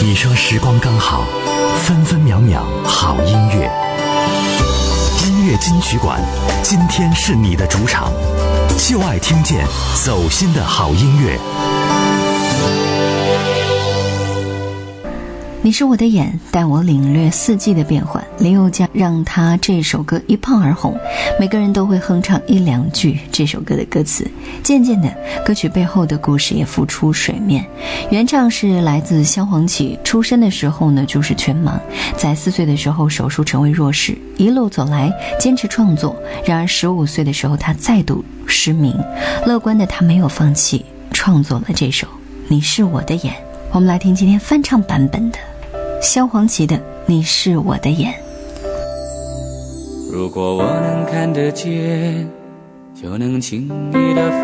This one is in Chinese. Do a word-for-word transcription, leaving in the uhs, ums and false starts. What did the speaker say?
你说时光刚好，分分秒秒好音乐。音乐金曲馆，今天是你的主场，就爱听见走心的好音乐。 你是我的眼，带我领略四季的变换。林宥嘉让他这首歌一炮而红，每个人都会哼唱一两句这首歌的歌词。渐渐的，歌曲背后的故事也浮出水面。原唱是来自萧煌奇，出生的时候呢就是全盲，在四岁的时候手术成为弱视，一路走来坚持创作。然而十五岁的时候他再度失明，乐观的他没有放弃，创作了这首《你是我的眼》。我们来听今天翻唱版本的萧煌奇的《你是我的眼》。 如果我能看得见，就能轻易地